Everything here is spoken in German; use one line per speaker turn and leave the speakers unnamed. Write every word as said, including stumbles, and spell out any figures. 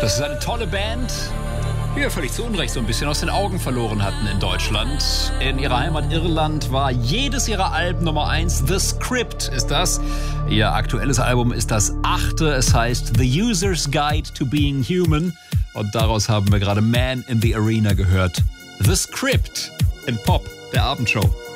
Das ist eine tolle Band, die wir völlig zu Unrecht so ein bisschen aus den Augen verloren hatten in Deutschland. In ihrer Heimat Irland war jedes ihrer Alben Nummer eins. The Script ist das. Ihr aktuelles Album ist das achte. Es heißt The User's Guide to Being Human. Und daraus haben wir gerade Man in the Arena gehört. The Script in Pop, der Abendshow.